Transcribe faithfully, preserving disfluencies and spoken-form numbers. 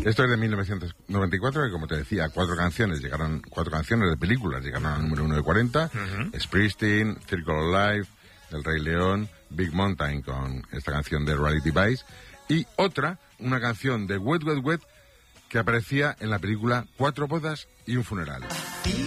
Esto es de mil novecientos noventa y cuatro, que como te decía, cuatro canciones llegaron, cuatro canciones de películas llegaron al número uno de cuarenta. Uh-huh. Springsteen, Circle of Life, El Rey León, Big Mountain con esta canción de Reality Bites, y otra, una canción de Wet Wet Wet que aparecía en la película Cuatro bodas y un funeral.